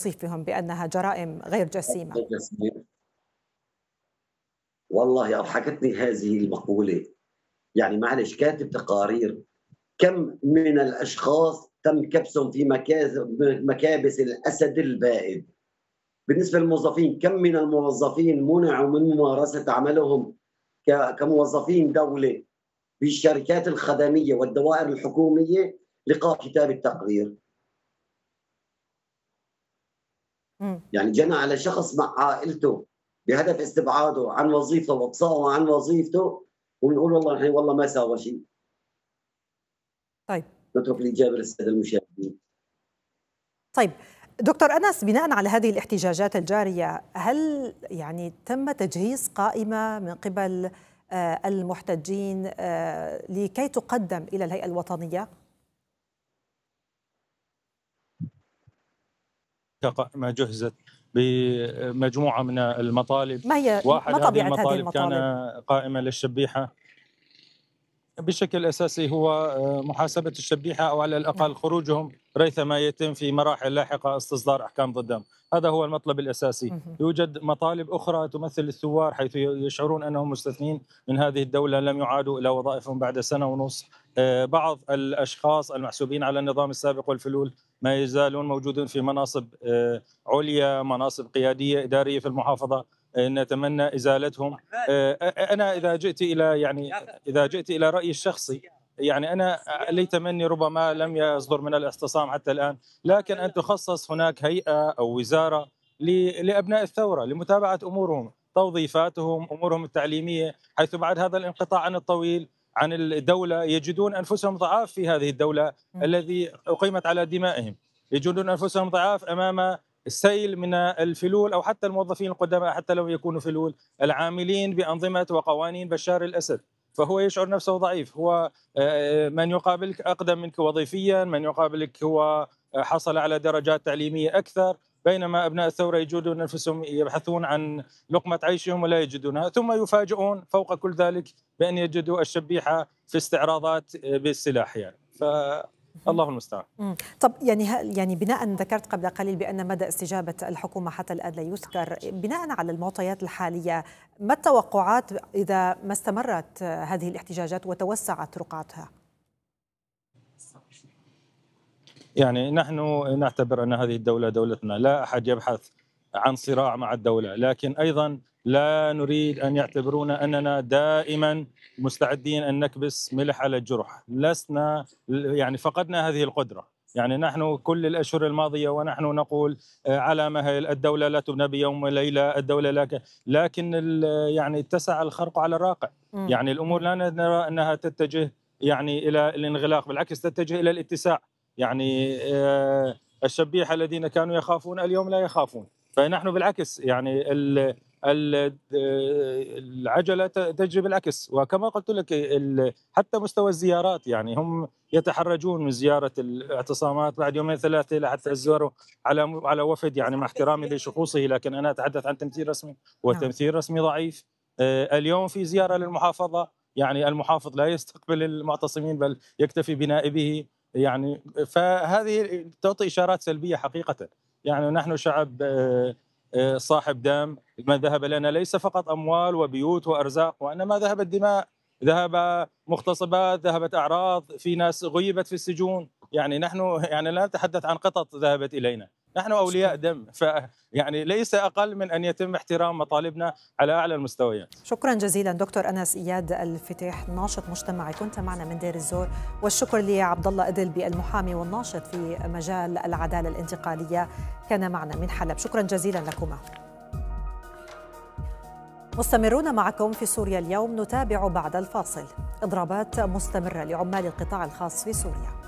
توصيفهم بأنها جرائم غير جسيمة؟ والله أضحكتني هذه المقولة. يعني معلش، كاتب تقارير، كم من الأشخاص تم كبسهم في مكابس الأسد البائد. بالنسبة للموظفين، كم من الموظفين منعوا من ممارسة عملهم كموظفين دولة في الشركات الخدمية والدوائر الحكومية لقاء كتاب التقرير. يعني جنى على شخص مع عائلته بهدف استبعاده عن وظيفته واقصائه عن وظيفته، ونقول والله الحين والله ما ساوى شيء. طيب، نترك الإجابة للسادة المشاهدين. طيب دكتور أنس، بناء على هذه الاحتجاجات الجارية، هل يعني تم تجهيز قائمة من قبل المحتجين لكي تقدم إلى الهيئة الوطنية؟ قائمة جهزت بمجموعة من المطالب. ما هذه طبيعة هذه المطالب كان المطالب؟ قائمة للشبيحة. بشكل أساسي هو محاسبة الشبيحة، أو على الأقل خروجهم ريثما يتم في مراحل لاحقة استصدار أحكام ضدهم. هذا هو المطلب الأساسي. يوجد مطالب أخرى تمثل الثوار، حيث يشعرون أنهم مستثنين من هذه الدولة، لم يعادوا إلى وظائفهم بعد سنة ونصف. بعض الأشخاص المحسوبين على النظام السابق والفلول ما يزالون موجودون في مناصب عليا، مناصب قيادية إدارية في المحافظة، نتمنى ازالتهم. انا اذا جئت الى رايي الشخصي، يعني انا ليتمني ربما لم يصدر من الاعتصام حتى الان، لكن ان تخصص هناك هيئه او وزاره لابناء الثوره لمتابعه امورهم، توظيفاتهم، امورهم التعليميه، حيث بعد هذا الانقطاع الطويل عن الدوله يجدون انفسهم ضعاف في هذه الدوله الذي اقيمت على دمائهم، يجدون انفسهم ضعاف امام السيل من الفلول، أو حتى الموظفين القدماء حتى لو يكونوا فلول، العاملين بأنظمة وقوانين بشار الأسد. فهو يشعر نفسه ضعيف. هو من يقابلك أقدم منك وظيفيا، من يقابلك هو حصل على درجات تعليمية أكثر، بينما أبناء الثورة يجدون أنفسهم يبحثون عن لقمة عيشهم ولا يجدونها، ثم يفاجئون فوق كل ذلك بأن يجدوا الشبيحة في استعراضات بالسلاح. يعني الله المستعان. طب يعني بناء ذكرت قبل قليل بأن مدى استجابة الحكومة حتى الآن لا يذكر، بناء على المعطيات الحالية ما التوقعات إذا ما استمرت هذه الاحتجاجات وتوسعت رقعتها؟ يعني نحن نعتبر أن هذه الدولة دولتنا، لا أحد يبحث عن صراع مع الدولة، لكن أيضا لا نريد أن يعتبرونا أننا دائما مستعدين أن نكبس ملح على الجرح. لسنا، يعني فقدنا هذه القدرة. يعني نحن كل الأشهر الماضية ونحن نقول على مهل الدولة لا تبنى بيوم وليلة، الدولة لكن يعني اتسع الخرق على الراقع. يعني الأمور لا نرى أنها تتجه يعني إلى الانغلاق، بالعكس تتجه إلى الاتساع. يعني الشبيحة الذين كانوا يخافون اليوم لا يخافون، فنحن بالعكس يعني العجلة تجري بالعكس. وكما قلت لك حتى مستوى الزيارات، يعني هم يتحرجون من زيارة الاعتصامات بعد يومين ثلاثة لحتى يزوروا على وفد، يعني مع احترامي لشخوصه، لكن أنا أتحدث عن تمثيل رسمي، والتمثيل رسمي ضعيف. اليوم في زيارة للمحافظة، يعني المحافظ لا يستقبل المعتصمين بل يكتفي بنائبه، يعني فهذه تعطي إشارات سلبية حقيقة. يعني نحن شعب صاحب دم، ما ذهب لنا ليس فقط أموال وبيوت وأرزاق، وإنما ذهبت دماء، ذهب مغتصبات، ذهبت أعراض، في ناس غيبت في السجون. يعني نحن يعني لا نتحدث عن قطط ذهبت إلينا، نحن أولياء دم، يعني ليس أقل من أن يتم احترام مطالبنا على أعلى المستويات. شكرا جزيلا دكتور أنس إياد الفتيح، ناشط مجتمعي، كنت معنا من دير الزور. والشكر لعبد الله إدلبي المحامي والناشط في مجال العدالة الانتقالية، كان معنا من حلب. شكرا جزيلا لكما. مستمرون معكم في سوريا اليوم، نتابع بعد الفاصل. إضرابات مستمرة لعمال القطاع الخاص في سوريا.